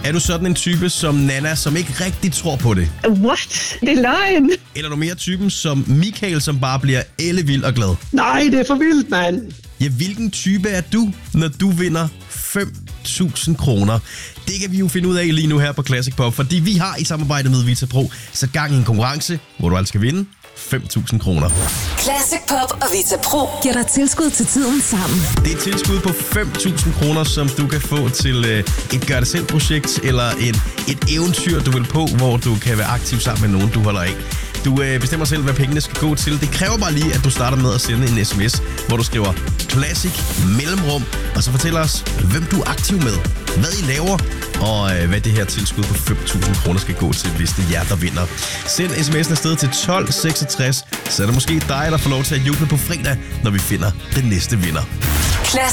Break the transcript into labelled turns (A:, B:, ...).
A: Er du sådan en type som Nana, som ikke rigtig tror på det?
B: What? Det er løgn.
A: Eller er du mere typen som Michael, som bare bliver ellevild og glad?
B: Nej, det er for vildt, mand.
A: Ja, hvilken type er du, når du vinder 5.000 kroner? Det kan vi jo finde ud af lige nu her på Classic Pop, fordi vi har i samarbejde med Vita Pro sat gang i en konkurrence, hvor du altså skal vinde 5.000 kroner.
C: Classic Pop og Vita Pro giver dig tilskud til tiden sammen.
A: Det er et tilskud på 5.000 kroner, som du kan få til et gør-det-selv-projekt eller et eventyr, du vil på, hvor du kan være aktiv sammen med nogen, du holder af. Du bestemmer selv, hvad pengene skal gå til. Det kræver bare lige, at du starter med at sende en sms, hvor du skriver Classic mellemrum, og så fortæller os, hvem du er aktiv med, hvad I laver, og hvad det her tilskud på 5.000 kroner skal gå til, hvis det er jer, der vinder. Send sms'en afsted til 1266, så er det måske dig, der får lov til at juble på fredag, når vi finder den næste vinder.
C: Classic